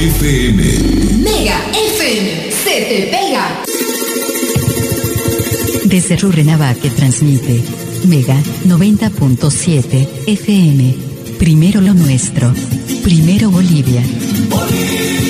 FM. Mega FM, se te pega. Desde Rurrenabaque transmite Mega 90.7 FM. Primero lo nuestro. Primero Bolivia. Bolivia.